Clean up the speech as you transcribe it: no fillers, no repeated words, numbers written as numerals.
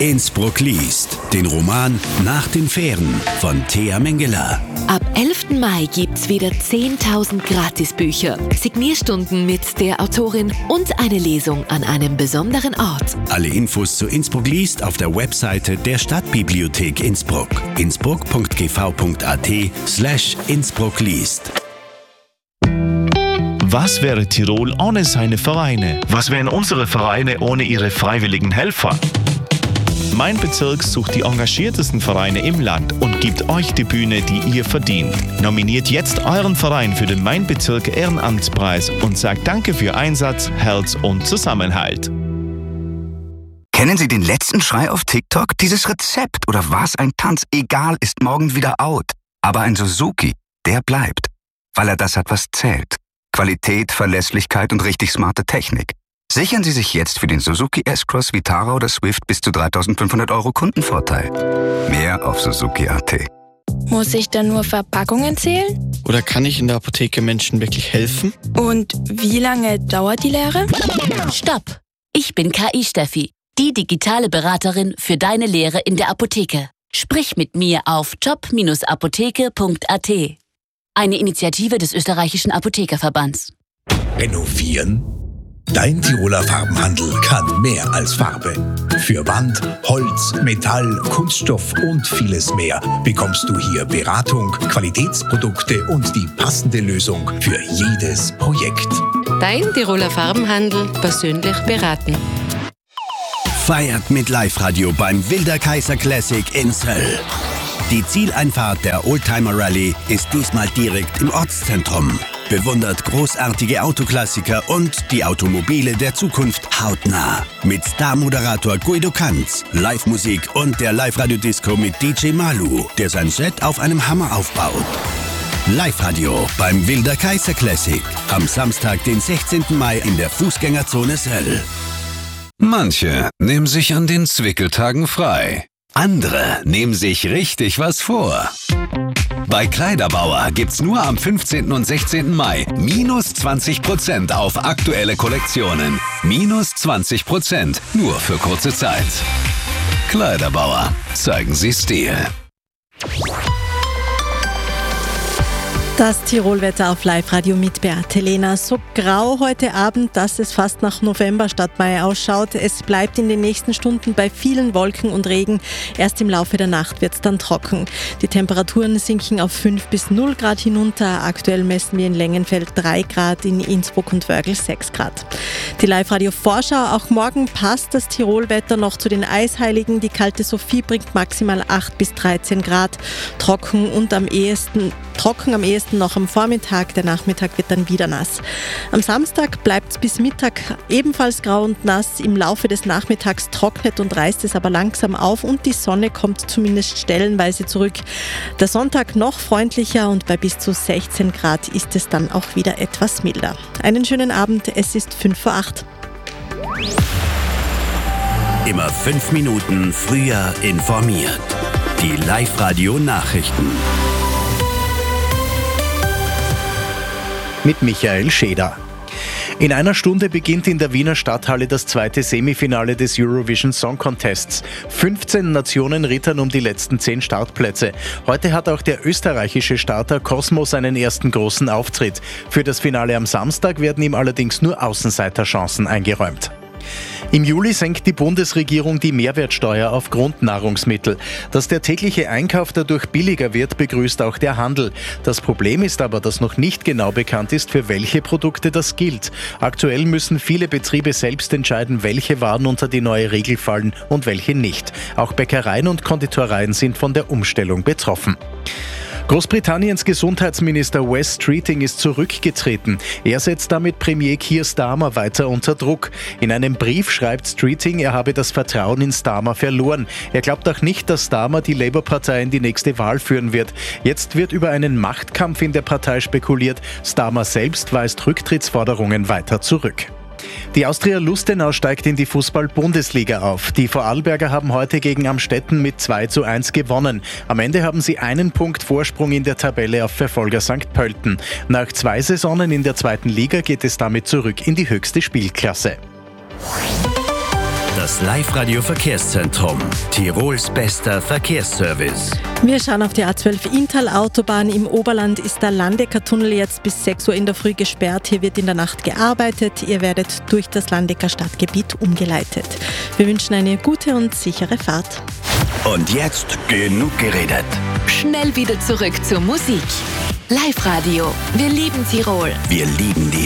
Innsbruck liest. Den Roman Nach den Fähren von Thea Mengele. Ab 11. Mai gibt's wieder 10.000 Gratisbücher, Signierstunden mit der Autorin und eine Lesung an einem besonderen Ort. Alle Infos zu Innsbruck liest auf der Webseite der Stadtbibliothek Innsbruck. innsbruck.gv.at/Innsbruck liest. Was wäre Tirol ohne seine Vereine? Was wären unsere Vereine ohne ihre freiwilligen Helfer? Mein Bezirk sucht die engagiertesten Vereine im Land und gibt euch die Bühne, die ihr verdient. Nominiert jetzt euren Verein für den Mein Bezirk Ehrenamtspreis und sagt Danke für Einsatz, Herz und Zusammenhalt. Kennen Sie den letzten Schrei auf TikTok? Dieses Rezept oder was ein Tanz? Egal, ist morgen wieder out. Aber ein Suzuki, der bleibt. Weil er das hat, was zählt. Qualität, Verlässlichkeit und richtig smarte Technik. Sichern Sie sich jetzt für den Suzuki S-Cross, Vitara oder Swift bis zu 3.500 € Kundenvorteil. Mehr auf Suzuki.at. Muss ich dann nur Verpackungen zählen? Oder kann ich in der Apotheke Menschen wirklich helfen? Und wie lange dauert die Lehre? Stopp! Ich bin KI-Steffi, die digitale Beraterin für deine Lehre in der Apotheke. Sprich mit mir auf job-apotheke.at. Eine Initiative des österreichischen Apothekerverbands. Renovieren? Dein Tiroler Farbenhandel kann mehr als Farbe. Für Wand, Holz, Metall, Kunststoff und vieles mehr bekommst du hier Beratung, Qualitätsprodukte und die passende Lösung für jedes Projekt. Dein Tiroler Farbenhandel persönlich beraten. Feiert mit Live-Radio beim Wilder Kaiser Classic in Söll. Die Zieleinfahrt der Oldtimer Rallye ist diesmal direkt im Ortszentrum. Bewundert großartige Autoklassiker und die Automobile der Zukunft hautnah. Mit Star-Moderator Guido Kanz, Live-Musik und der Live-Radio-Disco mit DJ Malu, der sein Set auf einem Hammer aufbaut. Live-Radio beim Wilder Kaiser Classic. Am Samstag, den 16. Mai in der Fußgängerzone Söll. Manche nehmen sich an den Zwickeltagen frei. Andere nehmen sich richtig was vor. Bei Kleiderbauer gibt's nur am 15. und 16. Mai minus 20% auf aktuelle Kollektionen. Minus 20%, nur für kurze Zeit. Kleiderbauer, zeigen Sie Stil. Das Tirolwetter auf Live-Radio mit Beate Lehner. So grau heute Abend, dass es fast nach November statt Mai ausschaut. Es bleibt in den nächsten Stunden bei vielen Wolken und Regen. Erst im Laufe der Nacht wird es dann trocken. Die Temperaturen sinken auf 5 bis 0 Grad hinunter. Aktuell messen wir in Längenfeld 3 Grad, in Innsbruck und Wörgl 6 Grad. Die Live-Radio-Vorschau. Auch morgen passt das Tirolwetter noch zu den Eisheiligen. Die kalte Sophie bringt maximal 8 bis 13 Grad. Trocken am ehesten noch am Vormittag, der Nachmittag wird dann wieder nass. Am Samstag bleibt es bis Mittag ebenfalls grau und nass. Im Laufe des Nachmittags trocknet und reißt es aber langsam auf und die Sonne kommt zumindest stellenweise zurück. Der Sonntag noch freundlicher und bei bis zu 16 Grad ist es dann auch wieder etwas milder. Einen schönen Abend, es ist 7:05. Immer 5 Minuten früher informiert. Die Live-Radio-Nachrichten. Mit Michael Scheder. In einer Stunde beginnt in der Wiener Stadthalle das zweite Semifinale des Eurovision Song Contests. 15 Nationen rittern um die letzten 10 Startplätze. Heute hat auch der österreichische Starter Cosmo seinen ersten großen Auftritt. Für das Finale am Samstag werden ihm allerdings nur Außenseiterchancen eingeräumt. Im Juli senkt die Bundesregierung die Mehrwertsteuer auf Grundnahrungsmittel. Dass der tägliche Einkauf dadurch billiger wird, begrüßt auch der Handel. Das Problem ist aber, dass noch nicht genau bekannt ist, für welche Produkte das gilt. Aktuell müssen viele Betriebe selbst entscheiden, welche Waren unter die neue Regel fallen und welche nicht. Auch Bäckereien und Konditoreien sind von der Umstellung betroffen. Großbritanniens Gesundheitsminister Wes Streeting ist zurückgetreten. Er setzt damit Premier Keir Starmer weiter unter Druck. In einem Brief schreibt Streeting, er habe das Vertrauen in Starmer verloren. Er glaubt auch nicht, dass Starmer die Labour-Partei in die nächste Wahl führen wird. Jetzt wird über einen Machtkampf in der Partei spekuliert. Starmer selbst weist Rücktrittsforderungen weiter zurück. Die Austria Lustenau steigt in die Fußball-Bundesliga auf. Die Vorarlberger haben heute gegen Amstetten mit 2:1 gewonnen. Am Ende haben sie einen Punkt Vorsprung in der Tabelle auf Verfolger St. Pölten. Nach 2 Saisonen in der 2. Liga geht es damit zurück in die höchste Spielklasse. Das Live-Radio Verkehrszentrum. Tirols bester Verkehrsservice. Wir schauen auf die A12 Inntal-Autobahn. Im Oberland ist der Landecker-Tunnel jetzt bis 6 Uhr in der Früh gesperrt. Hier wird in der Nacht gearbeitet. Ihr werdet durch das Landecker Stadtgebiet umgeleitet. Wir wünschen eine gute und sichere Fahrt. Und jetzt genug geredet. Schnell wieder zurück zur Musik. Live-Radio. Wir lieben Tirol. Wir lieben die